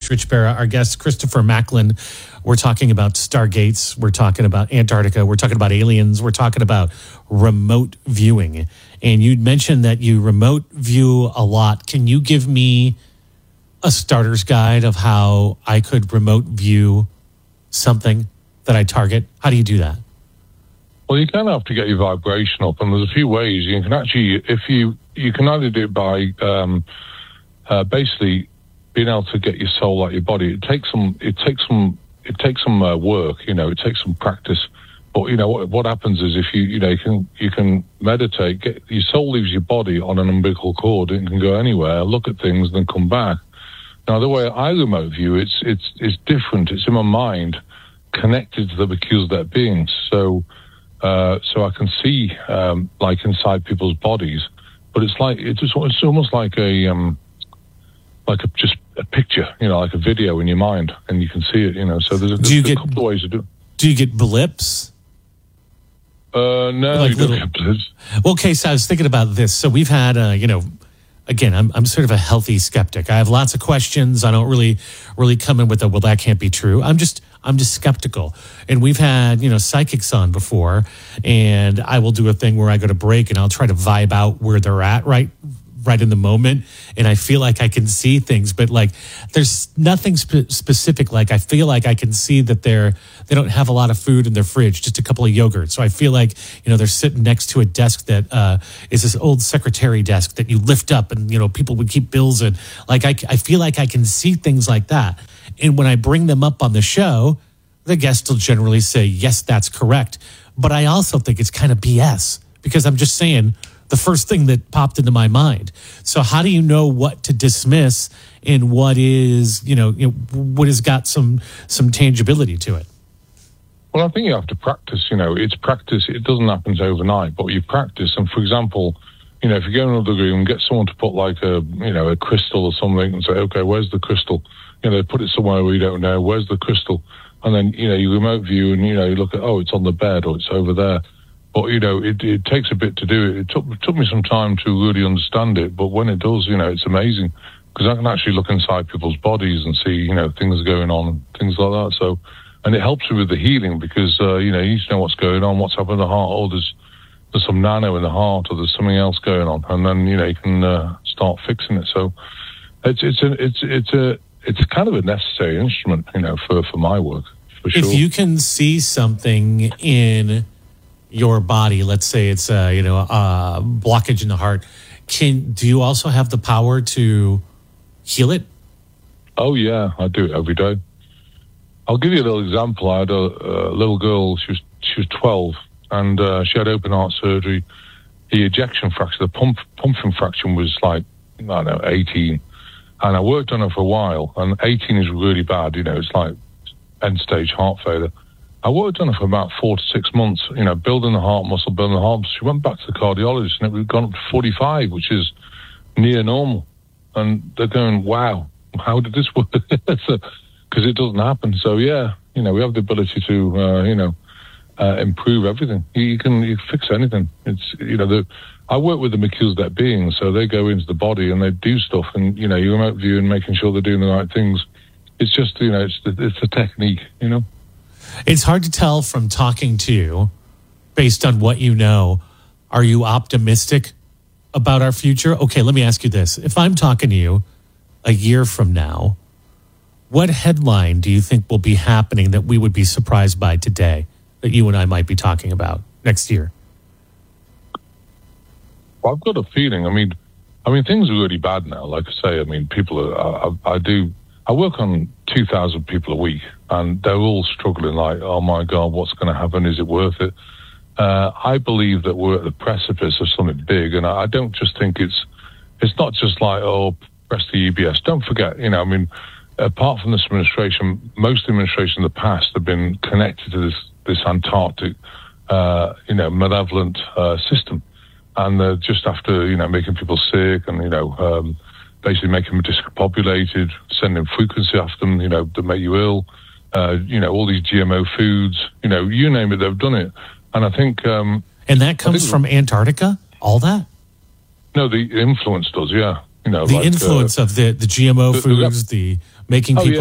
Rich Barra, our guest, Christopher Macklin. We're talking about stargates. We're talking about Antarctica. We're talking about aliens. We're talking about remote viewing. And you mentioned that you remote view a lot. Can you give me a starter's guide of how I could remote view something that I target? How do you do that? Well, you kind of have to get your vibration up, and there's a few ways. You can actually, you can either do it by basically being able to get your soul out of your body. It takes some work. It takes some practice. But what happens is if you can meditate, your soul leaves your body on an umbilical cord. It can go anywhere, look at things, and then come back. Now, the way I remote view, it's different. It's in my mind, connected to the Melchizedek beings. So I can see like inside people's bodies, but it's almost like just a picture, like a video in your mind, and you can see it. So there's a couple of ways to do it. Do you get blips? No, like you don't get blips. Well, okay, so I was thinking about this. So we've had, again, I'm sort of a healthy skeptic. I have lots of questions. I don't really come in with well, that can't be true. I'm just skeptical. And we've had, psychics on before, and I will do a thing where I go to break and I'll try to vibe out where they're at right in the moment. And I feel like I can see things, but like there's nothing specific. Like I feel like I can see that they don't have a lot of food in their fridge, just a couple of yogurts. So I feel like, they're sitting next to a desk that is this old secretary desk that you lift up and, people would keep bills in. Like I feel like I can see things like that. And when I bring them up on the show, the guest will generally say, yes, that's correct. But I also think it's kind of BS because I'm just saying the first thing that popped into my mind. So how do you know what to dismiss and what is, what has got some tangibility to it? Well, I think you have to practice. It's practice. It doesn't happen overnight, but you practice. And for example, if you go in another room, get someone to put like a crystal or something and say, okay, where's the crystal? They put it somewhere we don't know. Where's the crystal? And then, you remote view and, you look at, it's on the bed or it's over there. But, it takes a bit to do it. It took me some time to really understand it. But when it does, it's amazing because I can actually look inside people's bodies and see, things going on, things like that. So, and it helps me with the healing because, you need to know what's going on, what's happening in the heart. Oh, there's some nano in the heart or there's something else going on. And then, you can start fixing it. So it's kind of a necessary instrument, for my work, for sure. If you can see something in your body, let's say it's a blockage in the heart, do you also have the power to heal it? Oh yeah, I do it every day. I'll give you a little example. I had a little girl. She was 12, and she had open heart surgery. The ejection fraction, the pumping fraction was like 18. And I worked on her for a while, and 18 is really bad. It's like end-stage heart failure. I worked on her for about 4 to 6 months, building the heart muscle, building the heart muscle. She went back to the cardiologist, and it had gone up to 45, which is near normal. And they're going, wow, how did this work? Because it doesn't happen. So, yeah, we have the ability to, improve everything. You can fix anything. It's, I work with the Melchizedek beings, so they go into the body and they do stuff, and you remote view and making sure they're doing the right things. It's just it's the technique. It's hard to tell from talking to you, based on what you know. Are you optimistic about our future? Okay, let me ask you this: if I'm talking to you a year from now, what headline do you think will be happening that we would be surprised by today that you and I might be talking about next year? Well, I've got a feeling. I mean, things are really bad now. Like I say, people are. I work on 2,000 people a week, and they're all struggling. Like, oh my God, what's going to happen? Is it worth it? I believe that we're at the precipice of something big, and I don't just think it's not just like press the EBS. Don't forget, apart from this administration, most administrations in the past have been connected to this Antarctic, malevolent system. And they're just after, making people sick and, basically making them discombobulated, sending frequency after them, that make you ill, all these GMO foods, you name it, they've done it. And I think... and that comes from Antarctica? All that? No, the influence does, yeah. The influence of the GMO foods, the making people...